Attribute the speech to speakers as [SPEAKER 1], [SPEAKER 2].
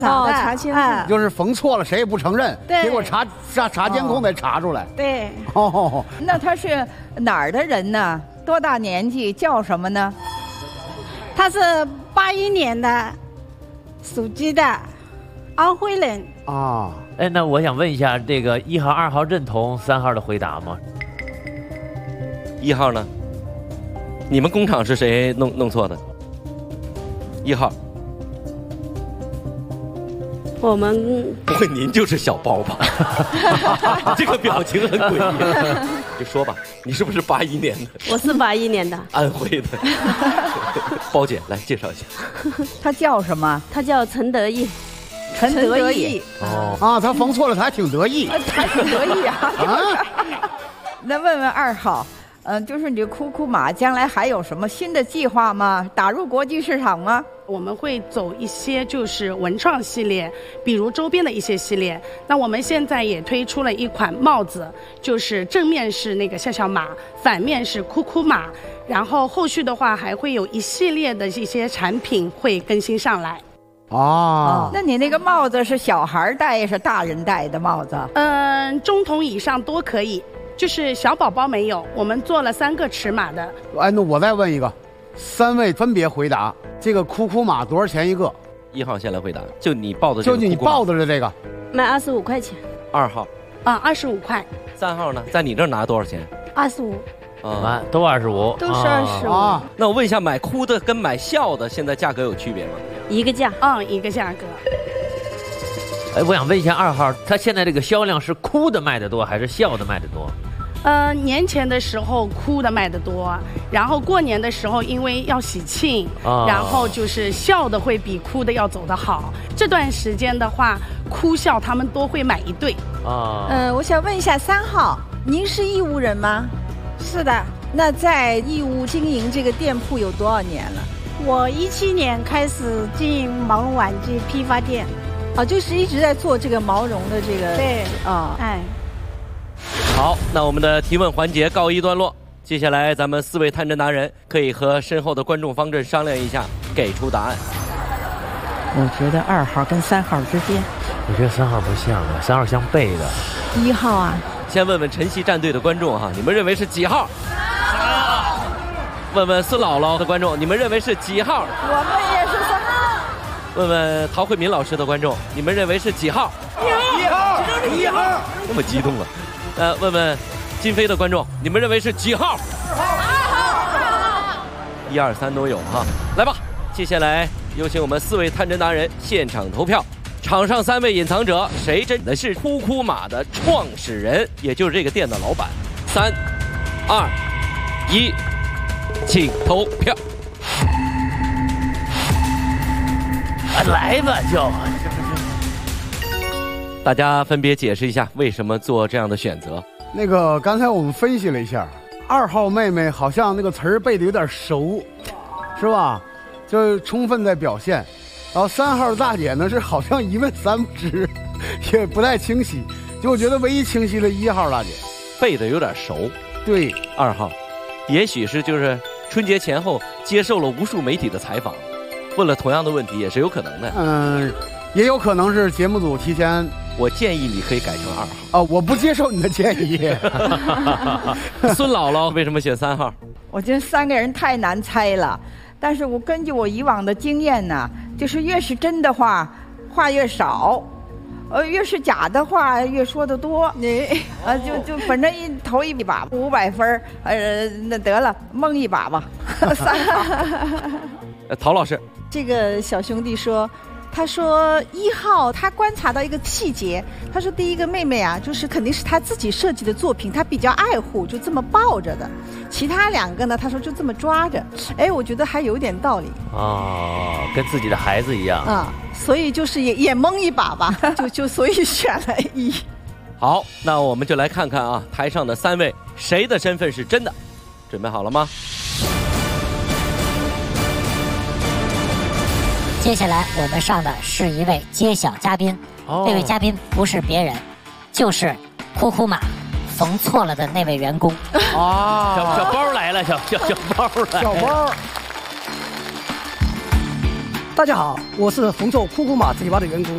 [SPEAKER 1] 查监控，
[SPEAKER 2] 就是缝错了，谁也不承认，结果查监控得查出来。
[SPEAKER 1] 对。
[SPEAKER 2] 哦，
[SPEAKER 3] 那他是哪儿的人呢？多大年纪？叫什么呢？
[SPEAKER 1] 他是81年的，属鸡的，安徽人。
[SPEAKER 2] 啊，
[SPEAKER 4] 哎，那我想问一下，这个1号、2号认同3号的回答吗
[SPEAKER 5] ？1号呢？你们工厂是谁弄错的？1号。
[SPEAKER 1] 我们
[SPEAKER 5] 不会您就是小包吧？这个表情很诡异。就说吧，你是不是81年的？
[SPEAKER 1] 我是81年的，
[SPEAKER 5] 安徽的。包姐来介绍一下。
[SPEAKER 3] 他叫什么？
[SPEAKER 1] 他叫陈德义。
[SPEAKER 3] 陈德义。
[SPEAKER 2] 哦啊，他缝错了，他还挺得意。
[SPEAKER 3] 他挺得意啊。那问问2号。就是你库库马将来还有什么新的计划吗？打入国际市场吗？
[SPEAKER 6] 我们会走一些就是文创系列，比如周边的一些系列。那我们现在也推出了一款帽子，就是正面是那个笑笑马，反面是库库马。然后后续的话还会有一系列的一些产品会更新上来。
[SPEAKER 2] 哦，
[SPEAKER 3] 那你那个帽子是小孩戴是大人戴的帽子？
[SPEAKER 6] 中筒以上都可以。就是小宝宝没有，我们做了3个尺码的。
[SPEAKER 2] 哎，那我再问一个，3位分别回答，这个库库马多少钱一个
[SPEAKER 5] ？1号先来回答，就你报的，
[SPEAKER 2] 就你报的这个，
[SPEAKER 1] 卖25块钱。
[SPEAKER 5] 2号
[SPEAKER 6] ，25块。
[SPEAKER 5] 3号呢，在你这儿拿多少钱
[SPEAKER 1] ？25。
[SPEAKER 4] 啊，都25，
[SPEAKER 1] 都是25
[SPEAKER 2] 啊。
[SPEAKER 5] 那我问一下，买哭的跟买笑的现在价格有区别吗？
[SPEAKER 1] 一个价，
[SPEAKER 6] 一个价格。
[SPEAKER 4] 哎，我想问一下2号，他现在这个销量是哭的卖的多，还是笑的卖的多？
[SPEAKER 6] 年前的时候哭的卖的多，然后过年的时候因为要喜庆，然后就是笑的会比哭的要走得好。这段时间的话，哭笑他们都会买一对。
[SPEAKER 3] 我想问一下3号，您是义乌人吗？
[SPEAKER 1] 是的。
[SPEAKER 3] 那在义乌经营这个店铺有多少年了？
[SPEAKER 1] 我17年开始经营毛绒玩具批发店。
[SPEAKER 3] 就是一直在做这个毛绒的这个。
[SPEAKER 1] 对。
[SPEAKER 5] 好，那我们的提问环节告一段落。接下来咱们4位探针达人可以和身后的观众方阵商量一下，给出答案。
[SPEAKER 3] 我觉得2号跟3号之间。
[SPEAKER 4] 我觉得3号不像啊，3号像背的。
[SPEAKER 3] 1号啊。
[SPEAKER 5] 先问问晨曦战队的观众哈，你们认为是几号？3号。问问孙姥姥的观众，你们认为是几号？
[SPEAKER 3] 我们也是3号。
[SPEAKER 5] 问问陶慧敏老师的观众，你们认为是几号？1号。那么激动啊！问问金飞的观众，你们认为是几号？2号。1、2、3都有哈。来吧，接下来有请我们4位探针达人现场投票。场上3位隐藏者，谁真的是库库马的创始人，也就是这个店的老板？3、2、1，请投票。
[SPEAKER 4] 来吧，就
[SPEAKER 5] 大家分别解释一下为什么做这样的选择。
[SPEAKER 2] 那个刚才我们分析了一下，2号妹妹好像那个词儿背得有点熟，是吧？就充分在表现。然后3号大姐呢是好像一问3不知，也不太清晰。就我觉得唯一清晰的1号大姐，
[SPEAKER 5] 背得有点熟。
[SPEAKER 2] 对
[SPEAKER 5] ，2号，也许是就是春节前后接受了无数媒体的采访，问了同样的问题也是有可能的。
[SPEAKER 2] 也有可能是节目组提前。
[SPEAKER 5] 我建议你可以改成2号。
[SPEAKER 2] 我不接受你的建议。
[SPEAKER 5] 孙姥姥为什么选3号？
[SPEAKER 3] 我觉得3个人太难猜了，但是我根据我以往的经验呢，就是越是真的话越少，越是假的话越说得多。就反正投一把500分，那得了，蒙一把吧。3号。
[SPEAKER 5] 陶老师，
[SPEAKER 7] 这个小兄弟说。他说1号，他观察到一个细节。他说第一个妹妹啊，就是肯定是他自己设计的作品，他比较爱护，就这么抱着的。其他2个呢，他说就这么抓着。我觉得还有点道理。
[SPEAKER 4] 跟自己的孩子一样。
[SPEAKER 7] 所以就是也蒙一把吧，就所以选了1。
[SPEAKER 5] 好，那我们就来看看啊，台上的3位谁的身份是真的？准备好了吗？
[SPEAKER 8] 接下来我们上的是一位揭晓嘉宾，这位嘉宾不是别人，就是库库马缝错了的那位员工。
[SPEAKER 4] 小包来了，小包来了。
[SPEAKER 9] 小包。大家好，我是缝错库库马嘴巴的员工。